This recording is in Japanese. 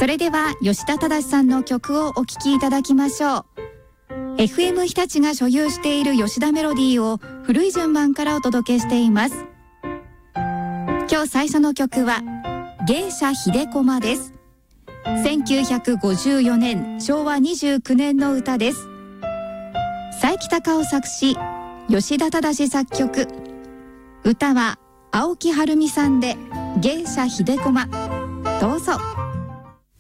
それでは吉田忠さんの曲をお聴きいただきましょう。 FM 日立が所有している吉田メロディーを古い順番からお届けしています。今日最初の曲は芸者秀駒です。1954年昭和29年の歌です。佐伯隆夫作詞、吉田忠作曲。歌は青木はるみさんで芸者秀駒。どうぞ。